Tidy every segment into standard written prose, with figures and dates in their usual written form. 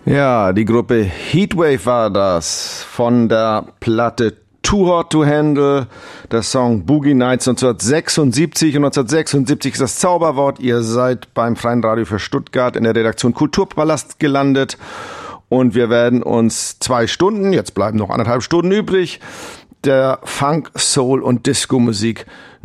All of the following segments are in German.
Ja, die Gruppe Heatwave war das von der Platte Too Hot to Handle, der Song Boogie Nights 1976. Und 1976 ist das Zauberwort. Ihr seid beim Freien Radio für Stuttgart in der Redaktion Kulturpalast gelandet. Und wir werden uns 2 Stunden, jetzt bleiben noch 1,5 Stunden übrig, der Funk, Soul und Disco-Musik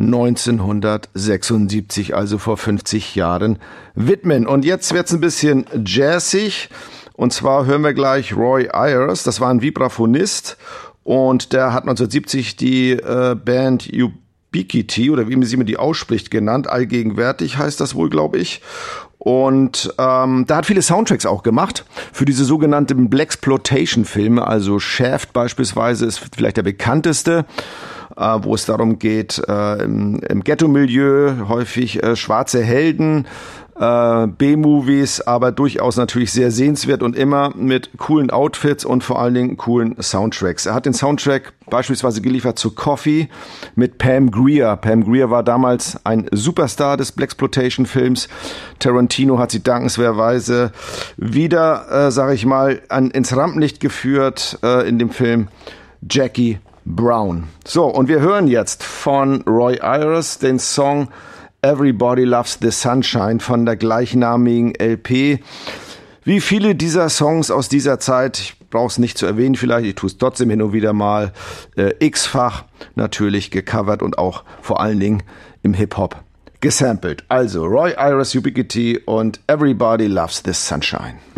1976, also vor 50 Jahren, widmen. Und jetzt wird's ein bisschen jazzig. Und zwar hören wir gleich Roy Ayers, das war ein Vibraphonist. Und der hat 1970 die Band Ubiquity, oder wie man sie die ausspricht, genannt. Allgegenwärtig heißt das wohl, glaube ich. Und da hat viele Soundtracks auch gemacht für diese sogenannten Blaxploitation-Filme. Also Shaft beispielsweise ist vielleicht der bekannteste, wo es darum geht, im Ghetto-Milieu häufig schwarze Helden, B-Movies, aber durchaus natürlich sehr sehenswert und immer mit coolen Outfits und vor allen Dingen coolen Soundtracks. Er hat den Soundtrack beispielsweise geliefert zu Coffee mit Pam Grier. Pam Grier war damals ein Superstar des Blaxploitation-Films. Tarantino hat sie dankenswerterweise wieder, sage ich mal, ins Rampenlicht geführt in dem Film Jackie Brown. So, und wir hören jetzt von Roy Ayers den Song Everybody Loves the Sunshine von der gleichnamigen LP. Wie viele dieser Songs aus dieser Zeit, ich brauche es nicht zu erwähnen vielleicht, ich tue es trotzdem hin und wieder mal, x-fach natürlich gecovert und auch vor allen Dingen im Hip-Hop gesampelt. Also Roy Ayers Ubiquity und Everybody Loves the Sunshine.